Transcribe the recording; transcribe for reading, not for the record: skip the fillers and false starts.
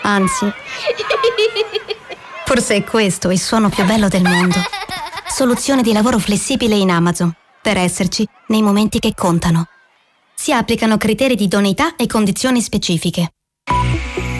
Anzi, forse è questo il suono più bello del mondo. Soluzione di lavoro flessibile in Amazon, per esserci nei momenti che contano. Si applicano criteri di idoneità e condizioni specifiche.